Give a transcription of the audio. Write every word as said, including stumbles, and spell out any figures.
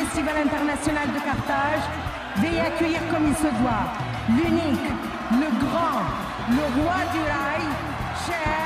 Festival international de Carthage, veuillez accueillir comme il se doit l'unique, le grand, le roi du rail, cher